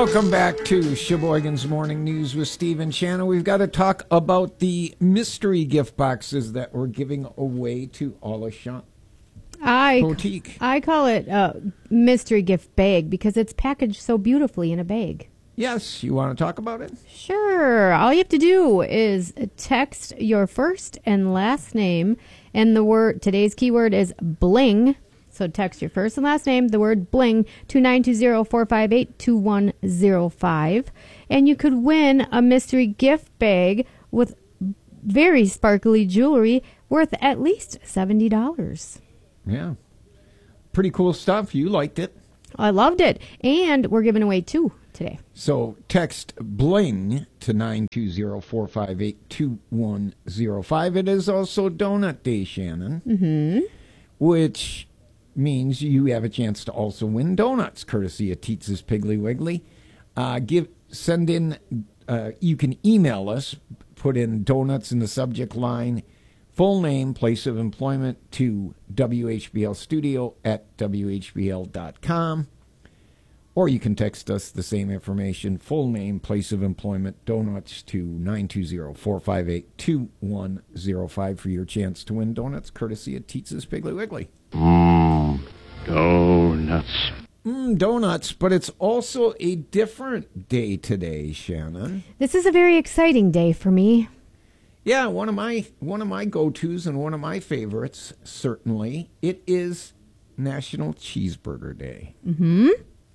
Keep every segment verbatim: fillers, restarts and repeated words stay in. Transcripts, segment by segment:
Welcome back to Sheboygan's Morning News with Steve and Shannon. We've got to talk about the mystery gift boxes that we're giving away to Auchan I, Boutique. I call it a mystery gift bag because it's packaged so beautifully in a bag. Yes, you want to talk about it? Sure. All you have to do is text your first and last name, and the word today's keyword is bling. So text your first and last name, the word bling, to nine two zero, four five eight, two one zero five. And you could win a mystery gift bag with very sparkly jewelry worth at least seventy dollars. Yeah. Pretty cool stuff. You liked it. I loved it. And we're giving away two today. So text bling to nine two zero, four five eight, two one zero five. It is also Donut Day, Shannon. Mm-hmm. Which means you have a chance to also win donuts, courtesy of Teetz's Piggly Wiggly. Uh, give send in. Uh, you can email us. Put in donuts in the subject line. Full name, place of employment to W H B L studio at W H B L dot com. Or you can text us the same information, full name, place of employment, donuts to nine two zero, four five eight, two one zero five for your chance to win donuts, courtesy of Teetz's Piggly Wiggly. Mmm, donuts. Mmm, donuts, but it's also a different day today, Shannon. This is a very exciting day for me. Yeah, one of my one of my go-tos and one of my favorites, certainly. It is National Cheeseburger Day. Mm-hmm.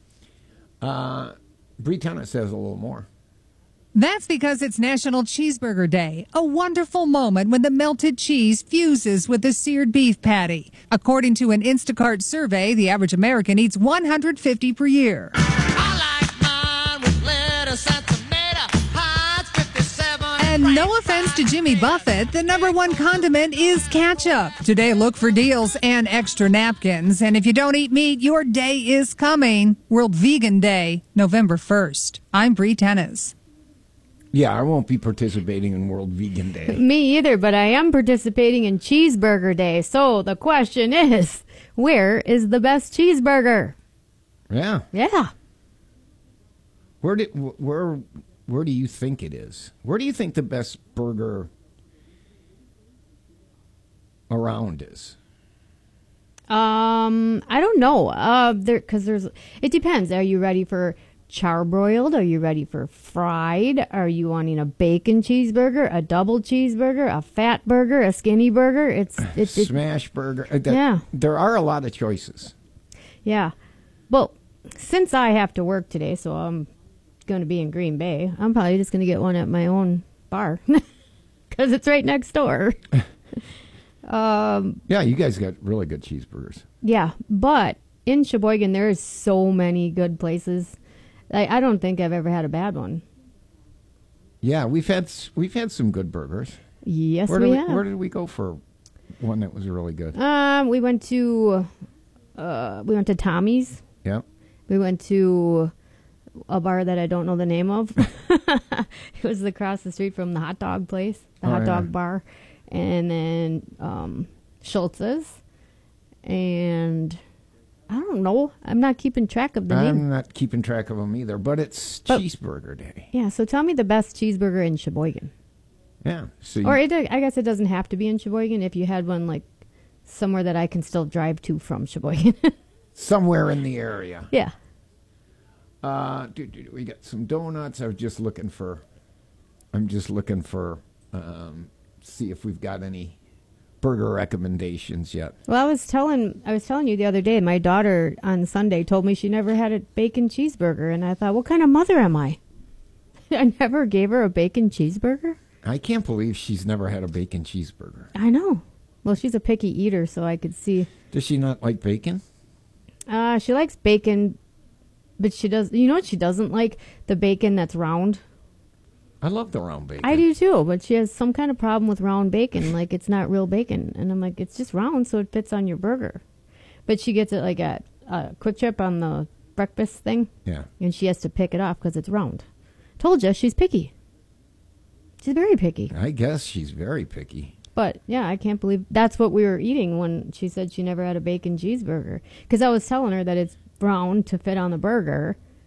Uh, Bree Tennis says a little more. That's because it's National Cheeseburger Day, a wonderful moment when the melted cheese fuses with the seared beef patty. According to an Instacart survey, the average American eats one hundred fifty per year. I like mine with lettuce and tomato, Heinz fifty-seven. And no offense to Jimmy Buffett, the number one condiment is ketchup. Today, look for deals and extra napkins. And if you don't eat meat, your day is coming. World Vegan Day, November first. I'm Bree Tennis. Yeah, I won't be participating in World Vegan Day. Me either, but I am participating in Cheeseburger Day. So the question is, where is the best cheeseburger? Yeah. Yeah. Where do where where do you think it is? Where do you think the best burger around is? Um, I don't know. Uh, there because there's it depends. Are you ready for charbroiled? Are you ready for fried? Are you wanting a bacon cheeseburger, a double cheeseburger, a fat burger, a skinny burger? It's it's, it's Smash burger. Uh, that, Yeah. There are a lot of choices. Yeah. Well, since I have to work today, so I'm going to be in Green Bay, I'm probably just going to get one at my own bar because it's right next door. um, Yeah, you guys got really good cheeseburgers. yeah, but in Sheboygan, there is so many good places. Like, I don't think I've ever had a bad one. Yeah, we've had s- we've had some good burgers. Yes, Where we did we, have. where did we go for one that was really good? Um, we went to uh, we went to Tommy's. Yep. We went to a bar that I don't know the name of. It was across the street from the hot dog place, the Oh, hot yeah. dog bar, and then um, Schultz's, and I don't know. I'm not keeping track of the I'm name. not keeping track of them either, but it's But- cheeseburger day. Yeah, so tell me the best cheeseburger in Sheboygan. Yeah. So you, Or it, I guess it doesn't have to be in Sheboygan if you had one like somewhere that I can still drive to from Sheboygan. somewhere in the area. Yeah. Uh, do, do, do, we got some donuts. I was just looking for. I'm just looking for. Um, see if we've got any burger recommendations yet. Well, I was telling I was telling you the other day, my daughter on Sunday told me she never had a bacon cheeseburger, and I thought, what kind of mother am I? I never gave her a bacon cheeseburger. I can't believe she's never had a bacon cheeseburger. I know. Well, she's a picky eater, so I could see. Does she not like bacon? Uh, she likes bacon, but she does. You know what she doesn't like? The bacon that's round. I love the round bacon. I do too, but she has some kind of problem with round bacon, like it's not real bacon. And I'm like, it's just round, so it fits on your burger. But she gets it like at uh, Quick Trip on the breakfast thing, Yeah. and she has to pick it off because it's round. Told you, she's picky. She's very picky. I guess she's very picky. But yeah, I can't believe that's what we were eating when she said she never had a bacon cheeseburger. Because I was telling her that it's round to fit on the burger,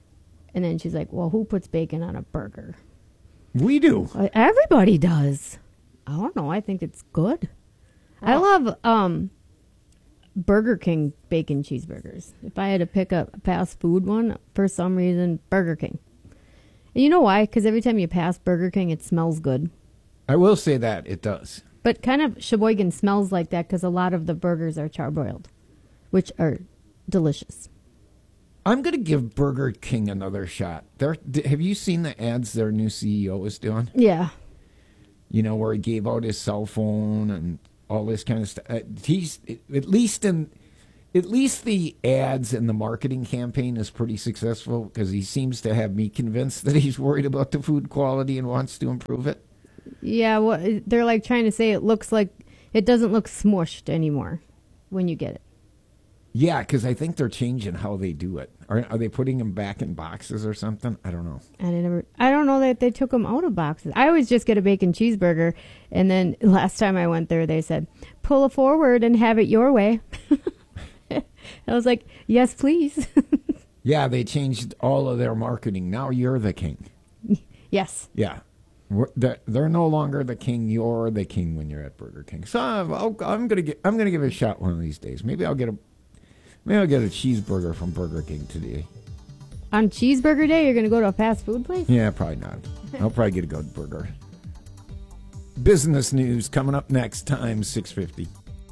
And then she's like, well, who puts bacon on a burger? We do. Uh, Everybody does. I don't know. I think it's good. I love um, Burger King bacon cheeseburgers. If I had to pick a fast food one, for some reason, Burger King. And you know why? Because every time you pass Burger King, it smells good. I will say that it does. But kind of Sheboygan smells like that because a lot of the burgers are charbroiled, which are delicious. I'm going to give Burger King another shot. There, have you seen the ads their new C E O is doing? Yeah. You know, where he gave out his cell phone and all this kind of stuff. Uh, he's at least in, at least the ads and the marketing campaign is pretty successful because he seems to have me convinced that he's worried about the food quality and wants to improve it. Yeah, well, they're like trying to say it looks like it doesn't look smushed anymore when you get it. Yeah, because I think they're changing how they do it. Are, are they putting them back in boxes or something? I don't know. And I never, I don't know that they took them out of boxes. I always just get a bacon cheeseburger, and then last time I went there, they said, "Pull it forward and have it your way." I was like, "Yes, please." Yeah, they changed all of their marketing. Now you're the king. Yes. Yeah. We're, they're, they're no longer the king. You're the king when you're at Burger King. So I'm, I'm gonna get. I'm gonna give it a shot one of these days. Maybe I'll get a. Maybe I'll get a cheeseburger from Burger King today. On cheeseburger day, you're gonna go to a fast food place? Yeah, probably not. I'll probably get a good burger. Business news coming up next. Time six fifty.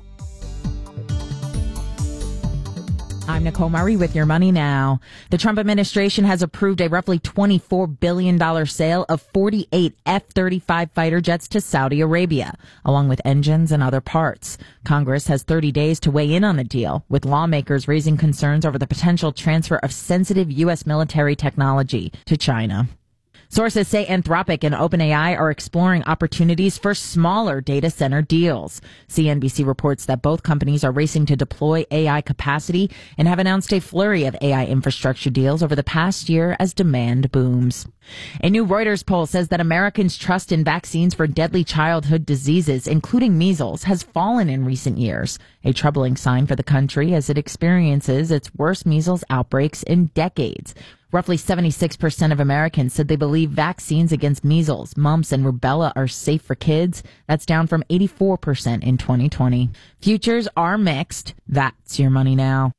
I'm Nicole Murray with Your Money Now. The Trump administration has approved a roughly twenty-four billion dollars sale of forty-eight F thirty-five fighter jets to Saudi Arabia, along with engines and other parts. Congress has thirty days to weigh in on the deal, with lawmakers raising concerns over the potential transfer of sensitive U S military technology to China. Sources say Anthropic and OpenAI are exploring opportunities for smaller data center deals. C N B C reports that both companies are racing to deploy A I capacity and have announced a flurry of A I infrastructure deals over the past year as demand booms. A new Reuters poll says that Americans' trust in vaccines for deadly childhood diseases, including measles, has fallen in recent years, a troubling sign for the country as it experiences its worst measles outbreaks in decades. Roughly seventy-six percent of Americans said they believe vaccines against measles, mumps, and rubella are safe for kids. That's down from eighty-four percent in twenty twenty. Futures are mixed. That's Your Money Now.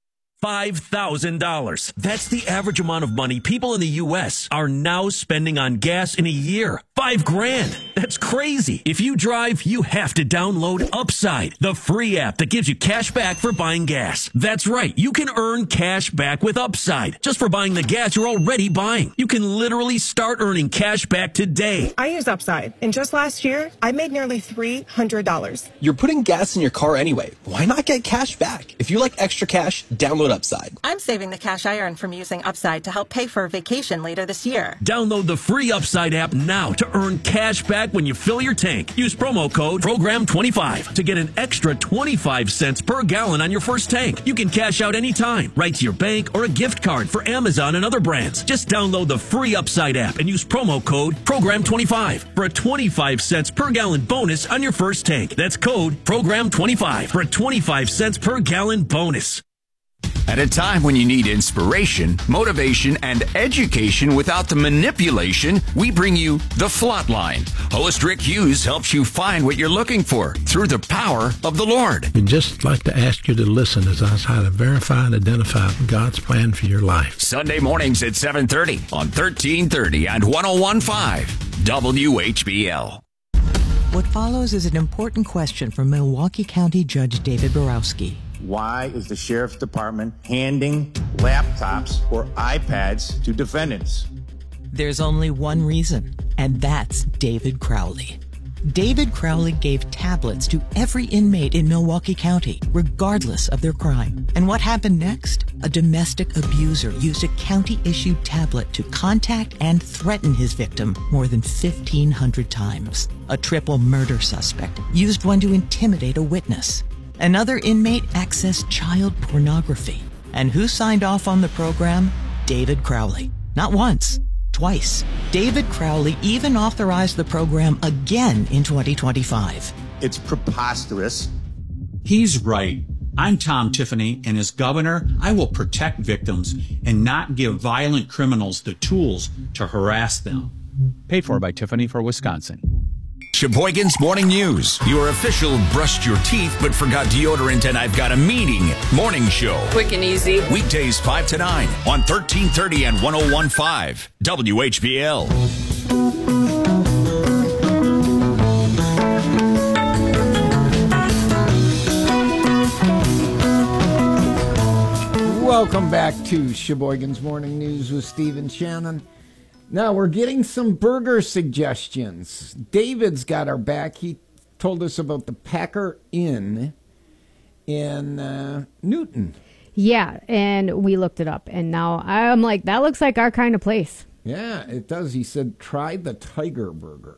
five thousand dollars. That's the average amount of money people in the U S are now spending on gas in a year. Five grand. That's crazy. If you drive, you have to download Upside, the free app that gives you cash back for buying gas. That's right. You can earn cash back with Upside just for buying the gas you're already buying. You can literally start earning cash back today. I use Upside, and just last year, I made nearly three hundred dollars. You're putting gas in your car anyway. Why not get cash back? If you like extra cash, download Upside. I'm saving the cash I earned from using Upside to help pay for a vacation later this year. Download the free Upside app now to earn cash back when you fill your tank. Use promo code program twenty-five to get an extra twenty-five cents per gallon on your first tank. You can cash out anytime, right to your bank or a gift card for Amazon and other brands. Just download the free Upside app and use promo code program twenty-five for a twenty-five cents per gallon bonus on your first tank. That's code program twenty-five for a twenty-five cents per gallon bonus. At a time when you need inspiration, motivation, and education without the manipulation, we bring you The Flatline. Host Rick Hughes helps you find what you're looking for through the power of the Lord. We'd just like to ask you to listen as I try to verify and identify God's plan for your life. Sunday mornings at seven thirty on thirteen thirty and one oh one point five W H B L. What follows is an important question from Milwaukee County Judge David Borowski. Why is the Sheriff's Department handing laptops or iPads to defendants? There's only one reason, and that's David Crowley. David Crowley gave tablets to every inmate in Milwaukee County, regardless of their crime. And what happened next? A domestic abuser used a county-issued tablet to contact and threaten his victim more than fifteen hundred times. A triple murder suspect used one to intimidate a witness. Another inmate accessed child pornography. And who signed off on the program? David Crowley. Not once, twice. David Crowley even authorized the program again in twenty twenty-five. It's preposterous. He's right. I'm Tom Tiffany, and as governor, I will protect victims and not give violent criminals the tools to harass them. Paid for by Tiffany for Wisconsin. Sheboygan's Morning News, your official brushed your teeth but forgot deodorant and I've got a meeting morning show. Quick and easy. Weekdays five to nine on thirteen thirty and one oh one point five W H B L. Welcome back to Sheboygan's Morning News with Steve and Shannon. Now we're getting some burger suggestions. David's got our back. He told us about the Packer Inn in uh, Newton. Yeah, and we looked it up, and now I'm like, that looks like our kind of place. Yeah, it does. He said, try the Tiger Burger.